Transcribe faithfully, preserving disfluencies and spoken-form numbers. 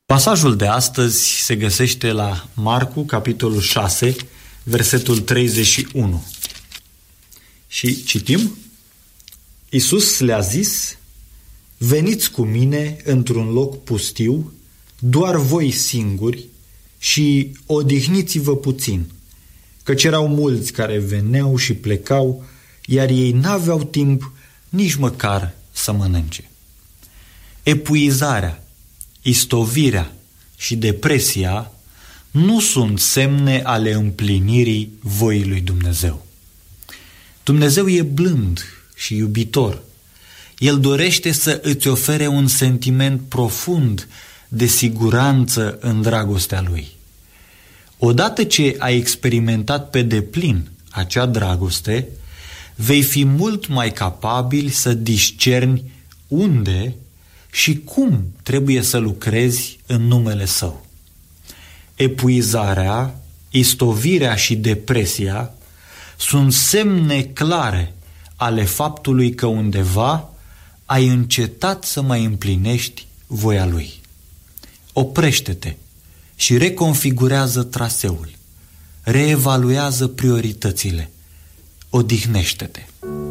Pasajul de astăzi se găsește la Marcu, capitolul șase, versetul treizeci și unu. Și citim: Iisus le-a zis: veniți cu mine într-un loc pustiu, doar voi singuri, și odihniți-vă puțin, căci erau mulți care veneau și plecau, iar ei n-aveau timp nici măcar să mănânce. Epuizarea, istovirea și depresia nu sunt semne ale împlinirii voii lui Dumnezeu. Dumnezeu e blând și iubitor. El dorește să îți ofere un sentiment profund de siguranță în dragostea Lui. Odată ce ai experimentat pe deplin acea dragoste, vei fi mult mai capabil să discerni unde și cum trebuie să lucrezi în numele Său. Epuizarea, istovirea și depresia sunt semne clare ale faptului că undeva ai încetat să mai împlinești voia Lui. Oprește-te și reconfigurează traseul, reevaluează prioritățile, odihnește-te.